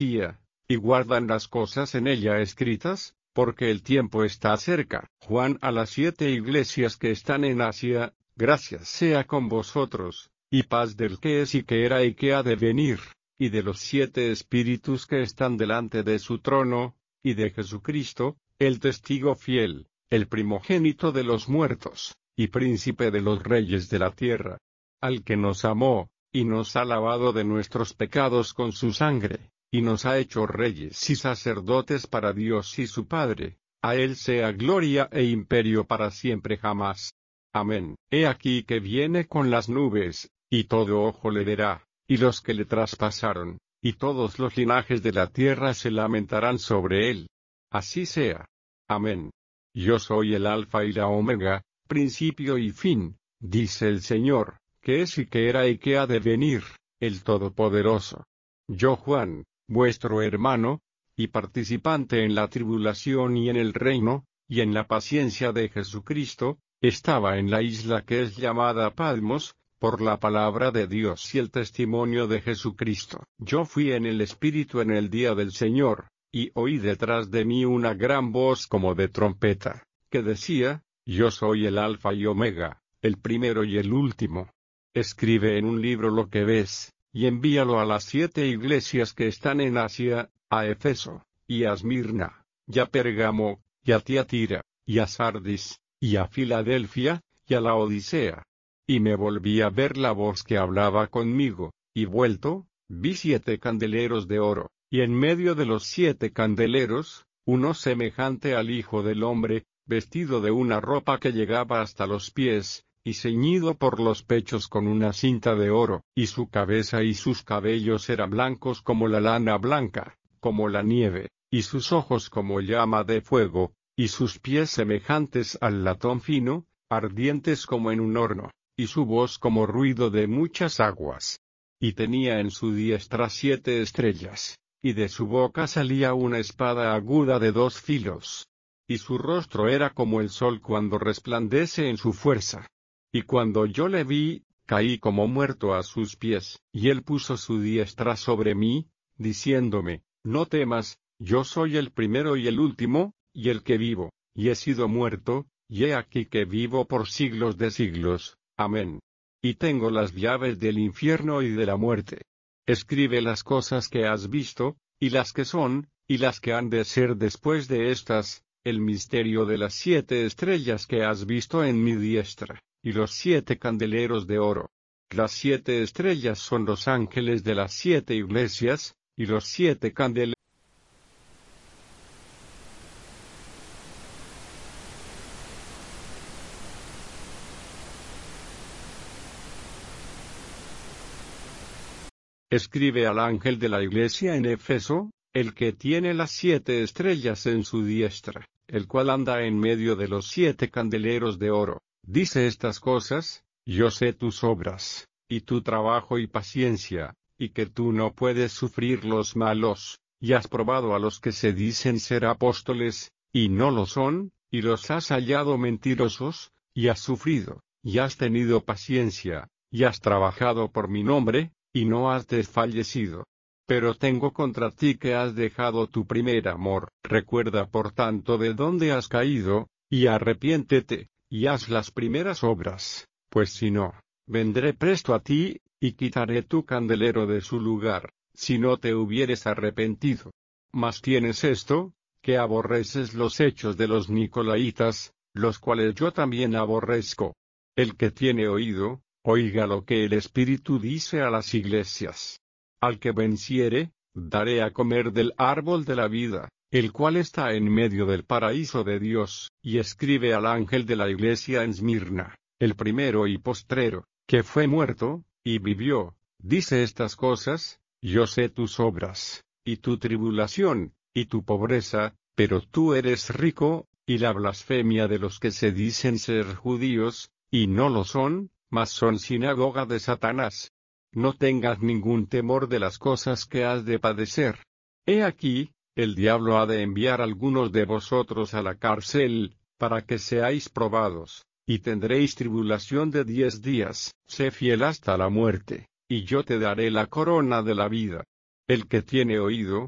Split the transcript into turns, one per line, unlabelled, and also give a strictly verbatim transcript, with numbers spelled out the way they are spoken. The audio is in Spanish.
y guardan las cosas en ella escritas, porque el tiempo está cerca. Juan a las siete iglesias que están en Asia, gracias sea con vosotros, y paz del que es y que era y que ha de venir, y de los siete espíritus que están delante de su trono, y de Jesucristo, el testigo fiel, el primogénito de los muertos, y príncipe de los reyes de la tierra, al que nos amó, y nos ha lavado de nuestros pecados con su sangre, y nos ha hecho reyes y sacerdotes para Dios y su Padre. A él sea gloria e imperio para siempre jamás. Amén. He aquí que viene con las nubes, y todo ojo le verá, y los que le traspasaron, y todos los linajes de la tierra se lamentarán sobre él. Así sea. Amén. Yo soy el Alfa y la Omega, principio y fin, dice el Señor, que es y que era y que ha de venir, el Todopoderoso. Yo Juan, vuestro hermano, y participante en la tribulación y en el reino, y en la paciencia de Jesucristo, estaba en la isla que es llamada Patmos, por la palabra de Dios y el testimonio de Jesucristo. Yo fui en el Espíritu en el día del Señor, y oí detrás de mí una gran voz como de trompeta, que decía, Yo soy el Alfa y Omega, el primero y el último. Escribe en un libro lo que ves, y envíalo a las siete iglesias que están en Asia, a Efeso, y a Esmirna, y a Pérgamo, y a Tiatira, y a Sardis, y a Filadelfia, y a la Odisea. Y me volví a ver la voz que hablaba conmigo, y vuelto, vi siete candeleros de oro, y en medio de los siete candeleros, uno semejante al Hijo del Hombre, vestido de una ropa que llegaba hasta los pies, y ceñido por los pechos con una cinta de oro, y su cabeza y sus cabellos eran blancos como la lana blanca, como la nieve, y sus ojos como llama de fuego, y sus pies semejantes al latón fino, ardientes como en un horno, y su voz como ruido de muchas aguas. Y tenía en su diestra siete estrellas, y de su boca salía una espada aguda de dos filos. Y su rostro era como el sol cuando resplandece en su fuerza. Y cuando yo le vi, caí como muerto a sus pies, y él puso su diestra sobre mí, diciéndome, No temas, yo soy el primero y el último, y el que vivo, y he sido muerto, y he aquí que vivo por siglos de siglos. Amén. Y tengo las llaves del infierno y de la muerte. Escribe las cosas que has visto, y las que son, y las que han de ser después de estas, el misterio de las siete estrellas que has visto en mi diestra, y los siete candeleros de oro. Las siete estrellas son los ángeles de las siete iglesias, y los siete candeleros. Escribe al ángel de la iglesia en Efeso, el que tiene las siete estrellas en su diestra, el cual anda en medio de los siete candeleros de oro. Dice estas cosas, yo sé tus obras, y tu trabajo y paciencia, y que tú no puedes sufrir los malos, y has probado a los que se dicen ser apóstoles, y no lo son, y los has hallado mentirosos, y has sufrido, y has tenido paciencia, y has trabajado por mi nombre, y no has desfallecido. Pero tengo contra ti que has dejado tu primer amor. Recuerda por tanto de dónde has caído, y arrepiéntete, y haz las primeras obras, pues si no, vendré presto a ti, y quitaré tu candelero de su lugar, si no te hubieres arrepentido. Mas tienes esto, que aborreces los hechos de los nicolaítas, los cuales yo también aborrezco. El que tiene oído, oiga lo que el Espíritu dice a las iglesias. Al que venciere, daré a comer del árbol de la vida, el cual está en medio del paraíso de Dios. Y escribe al ángel de la iglesia en Esmirna, el primero y postrero, que fue muerto, y vivió. Dice estas cosas, yo sé tus obras, y tu tribulación, y tu pobreza, pero tú eres rico, y la blasfemia de los que se dicen ser judíos, y no lo son, mas son sinagoga de Satanás. No tengas ningún temor de las cosas que has de padecer. He aquí, el diablo ha de enviar algunos de vosotros a la cárcel, para que seáis probados, y tendréis tribulación de diez días. Sé fiel hasta la muerte, y yo te daré la corona de la vida. El que tiene oído,